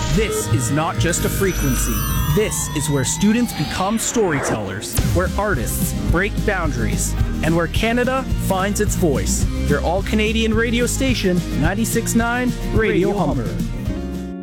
This is not just a frequency. This is where students become storytellers, where artists break boundaries, and where Canada finds its voice. Your all-Canadian radio station, 96.9 Radio Humber.